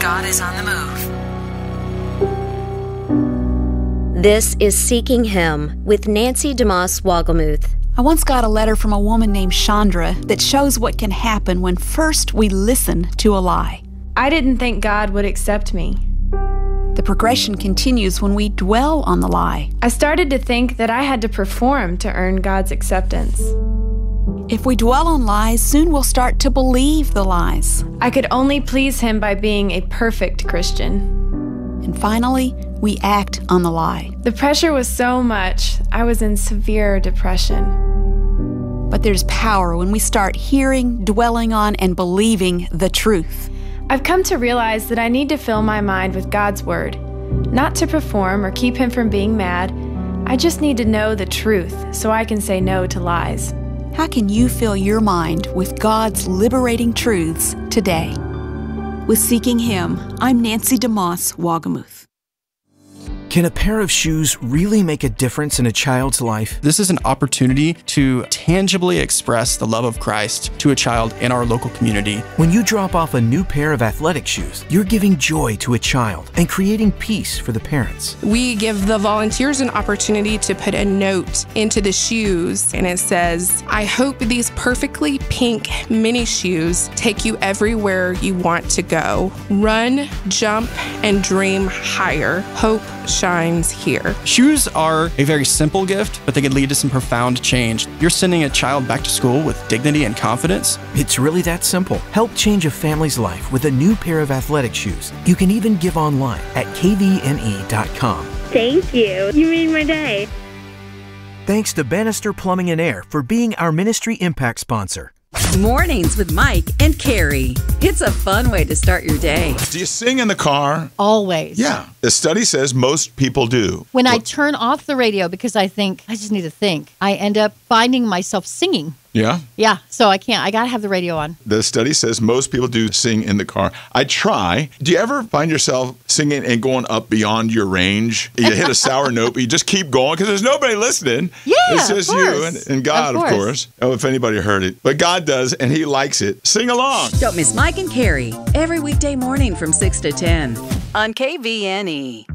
God is on the move. This is Seeking Him with Nancy DeMoss Wogelmuth. I once got a letter from a woman named Chandra that shows what can happen when first we listen to a lie. I didn't think God would accept me. The progression continues when we dwell on the lie. I started to think that I had to perform to earn God's acceptance. If we dwell on lies, soon we'll start to believe the lies. I could only please Him by being a perfect Christian. And finally, we act on the lie. The pressure was so much, I was in severe depression. But there's power when we start hearing, dwelling on, and believing the truth. I've come to realize that I need to fill my mind with God's Word, not to perform or keep Him from being mad. I just need to know the truth so I can say no to lies. How can you fill your mind with God's liberating truths today? With Seeking Him, I'm Nancy DeMoss Wogelmuth. Can a pair of shoes really make a difference in a child's life? This is an opportunity to tangibly express the love of Christ to a child in our local community. When you drop off a new pair of athletic shoes, you're giving joy to a child and creating peace for the parents. We give the volunteers an opportunity to put a note into the shoes, and it says, "I hope these perfectly pink mini shoes take you everywhere you want to go. Run, jump, and dream higher. Hope shines here." Shoes are a very simple gift, but they can lead to some profound change. You're sending a child back to school with dignity and confidence. It's really that simple. Help change a family's life with a new pair of athletic shoes. You can even give online at kvne.com. Thank you. You made my day. Thanks to Bannister Plumbing and Air for being our Ministry Impact sponsor. Mornings with Mike and Carrie. It's a fun way to start your day. Do you sing in the car? Always. Yeah. The study says most people do. When I turn off the radio because I think, I just need to think, I end up finding myself singing. Yeah? Yeah, so I can't. I got to have the radio on. The study says most people do sing in the car. I try. Do you ever find yourself singing and going up beyond your range? You hit a sour note, but you just keep going because there's nobody listening. Yeah, it's just you and God, of course. Oh, if anybody heard it. But God does, and He likes it. Sing along. Don't miss Mike and Carrie every weekday morning from 6 to 10 on KVNE.